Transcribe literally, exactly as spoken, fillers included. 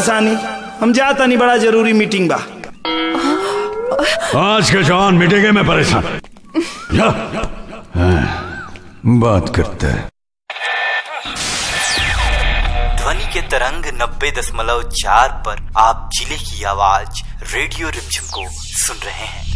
परेशानी, हम जाता नहीं, बड़ा जरूरी मीटिंग बा। आज के जवान मीटिंग में परेशान जा, बात करते हैं। ध्वनि के तरंग नब्बे दशमलव चार पर आप जिले की आवाज रेडियो रिमझिम को सुन रहे हैं।